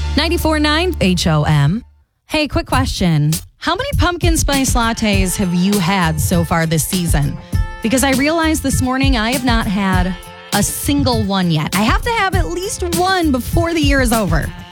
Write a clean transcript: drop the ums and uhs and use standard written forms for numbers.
94.9 HOM. Hey, quick question. How many pumpkin spice lattes have you had so far this season? Because I realized this morning I have not had a single one yet. I have to have at least one before the year is over.